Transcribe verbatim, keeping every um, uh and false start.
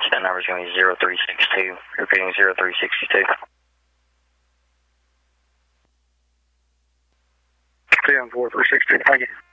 That number is going to be zero three six two. Repeating zero three six two. ten four three six two, thank you.